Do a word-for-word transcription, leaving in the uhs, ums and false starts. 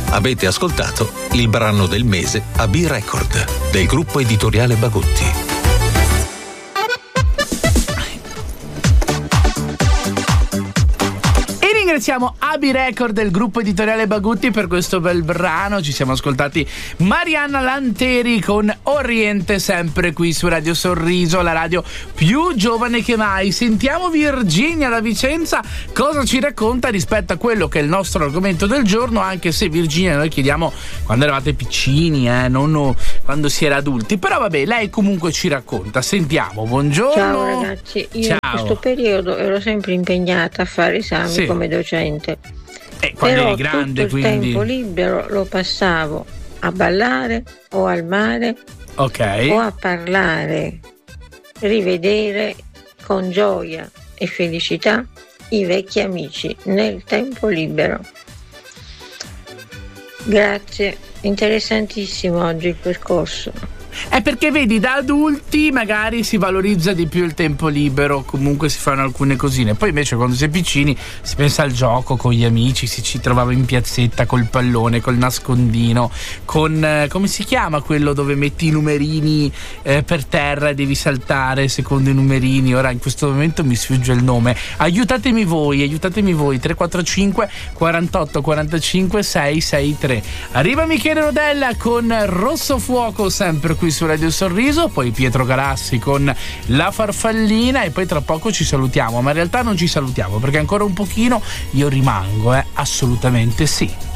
Avete ascoltato il brano del mese a B-Record del gruppo editoriale Bagutti. Ringraziamo A B Record del gruppo editoriale Bagutti per questo bel brano. Ci siamo ascoltati Marianna Lanteri con Oriente, sempre qui su Radio Sorriso, la radio più giovane che mai. Sentiamo Virginia da Vicenza cosa ci racconta rispetto a quello che è il nostro argomento del giorno, anche se Virginia noi chiediamo quando eravate piccini, eh, non quando si era adulti, però vabbè, lei comunque ci racconta. Sentiamo, buongiorno. Ciao ragazzi, io Ciao. in questo periodo ero sempre impegnata a fare esami, sì, come docente. Eh, quando però eri grande, tutto il quindi tempo libero lo passavo a ballare o al mare, ok, o a parlare, rivedere con gioia e felicità i vecchi amici nel tempo libero. Grazie, interessantissimo oggi il percorso. È perché vedi, da adulti magari si valorizza di più il tempo libero, comunque si fanno alcune cosine, poi invece quando si è piccini si pensa al gioco con gli amici, si ci trovava in piazzetta col pallone, col nascondino, con eh, come si chiama quello dove metti i numerini eh, per terra e devi saltare secondo i numerini. Ora in questo momento mi sfugge il nome, aiutatemi voi, aiutatemi voi. Tre quattro cinque quarantotto quarantacinque sei sei tre. Arriva Michele Rodella con Rosso Fuoco, sempre qui su Radio Sorriso, poi Pietro Galassi con La Farfallina e poi tra poco ci salutiamo, ma in realtà non ci salutiamo perché ancora un pochino io rimango, eh, assolutamente sì.